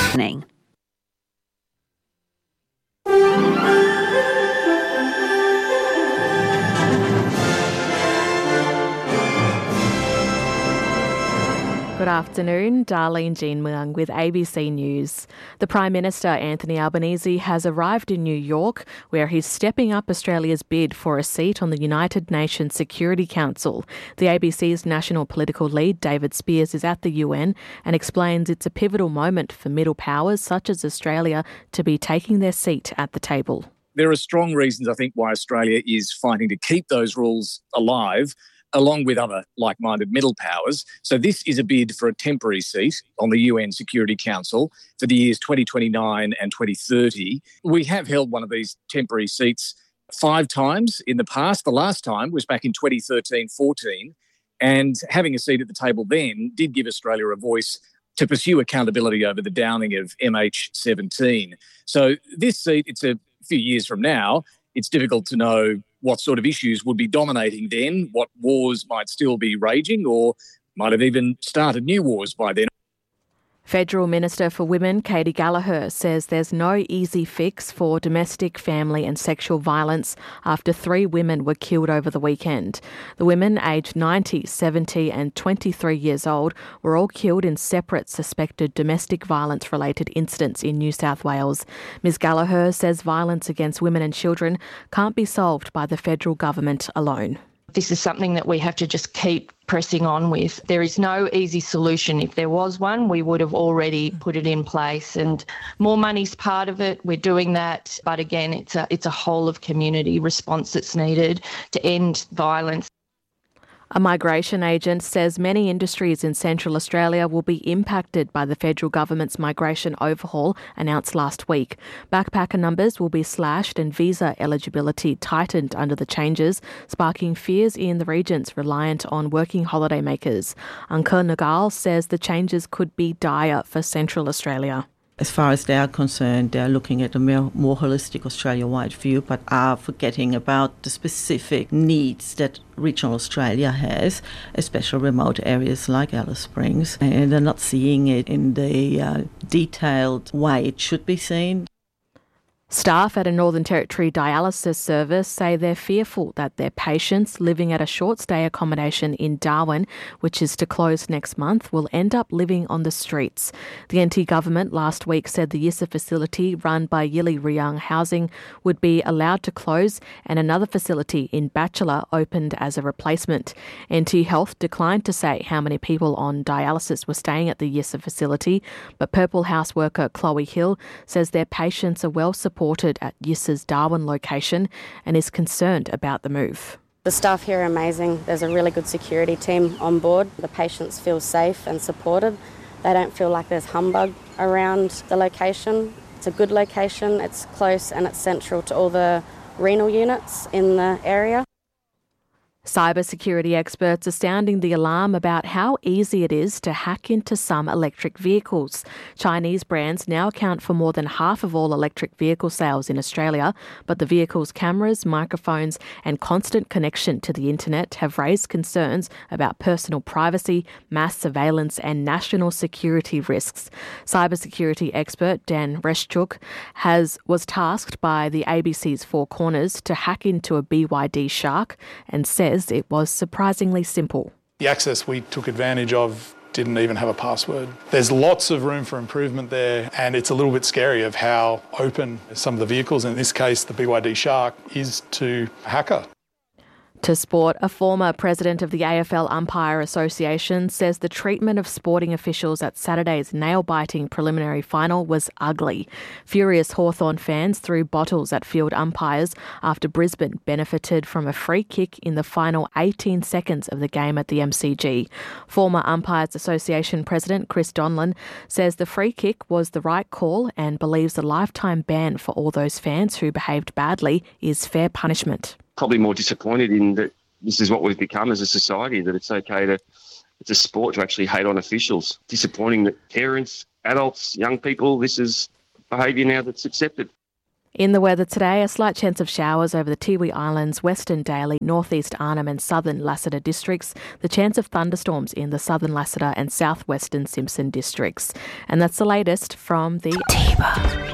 Good afternoon, Darlene Jean Muang with ABC News. The Prime Minister, Anthony Albanese, has arrived in New York, where he's stepping up Australia's bid for a seat on the United Nations Security Council. The ABC's national political lead, David Spears, is at the UN and explains it's a pivotal moment for middle powers such as Australia to be taking their seat at the table. There are strong reasons, I think, why Australia is fighting to keep those rules alive, along with other like-minded middle powers. So this is a bid for a temporary seat on the UN Security Council for the years 2029 and 2030. We have held one of these temporary seats 5 times in the past. The last time was back in 2013-14, and having a seat at the table then did give Australia a voice to pursue accountability over the downing of MH17. So this seat, it's a few years from now. It's difficult to know what sort of issues would be dominating then, what wars might still be raging or might have even started new wars by then. Federal Minister for Women, Katy Gallagher, says there's no easy fix for domestic, family and sexual violence after 3 women were killed over the weekend. The women, aged 90, 70 and 23 years old, were all killed in separate suspected domestic violence-related incidents in New South Wales. Ms Gallagher says violence against women and children can't be solved by the federal government alone. This is something that we have to just keep pressing on with. There is no easy solution. If there was one, we would have already put it in place, and more money's part of it. We're doing that. But again, it's a whole of community response that's needed to end violence. A migration agent says many industries in Central Australia will be impacted by the federal government's migration overhaul announced last week. Backpacker numbers will be slashed and visa eligibility tightened under the changes, sparking fears in the regions reliant on working holidaymakers. Ankur Nagal says the changes could be dire for Central Australia. As far as they are concerned, they are looking at a more holistic Australia-wide view, but are forgetting about the specific needs that regional Australia has, especially remote areas like Alice Springs, and they're not seeing it in the detailed way it should be seen. Staff at a Northern Territory dialysis service say they're fearful that their patients living at a short-stay accommodation in Darwin, which is to close next month, will end up living on the streets. The NT government last week said the Yissa facility run by Yili Rayong Housing would be allowed to close, and another facility in Batchelor opened as a replacement. NT Health declined to say how many people on dialysis were staying at the Yissa facility, but Purple House worker Chloe Hill says their patients are well supported at Yissa's Darwin location and is concerned about the move. The staff here are amazing. There's a really good security team on board. The patients feel safe and supported. They don't feel like there's humbug around the location. It's a good location, it's close and it's central to all the renal units in the area. Cybersecurity experts are sounding the alarm about how easy it is to hack into some electric vehicles. Chinese brands now account for more than half of all electric vehicle sales in Australia, but the vehicle's cameras, microphones and constant connection to the internet have raised concerns about personal privacy, mass surveillance and national security risks. Cybersecurity expert Dan Reschuk was tasked by the ABC's Four Corners to hack into a BYD Shark and says it was surprisingly simple. The access we took advantage of didn't even have a password. There's lots of room for improvement there, and it's a little bit scary of how open some of the vehicles, in this case the BYD Shark, is to a hacker. To sport, a former president of the AFL Umpire Association says the treatment of sporting officials at Saturday's nail-biting preliminary final was ugly. Furious Hawthorn fans threw bottles at field umpires after Brisbane benefited from a free kick in the final 18 seconds of the game at the MCG. Former Umpires Association President Chris Donlan says the free kick was the right call and believes a lifetime ban for all those fans who behaved badly is fair punishment. Probably more disappointed in that this is what we've become as a society, that it's a sport to actually hate on officials. Disappointing that parents, adults, young people, this is behaviour now that's accepted. In the weather today, a slight chance of showers over the Tiwi Islands, Western Daly, Northeast Arnhem and Southern Lassiter districts. The chance of thunderstorms in the Southern Lassiter and Southwestern Simpson districts. And that's the latest from the TIBA.